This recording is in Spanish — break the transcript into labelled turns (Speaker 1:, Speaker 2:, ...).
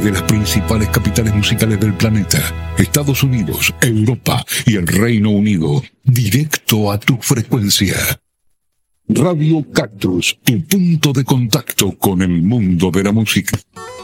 Speaker 1: desde las principales capitales musicales del planeta, Estados Unidos, Europa y el Reino Unido, directo a tu frecuencia. Radio Cactus, tu punto de contacto con el mundo de la música.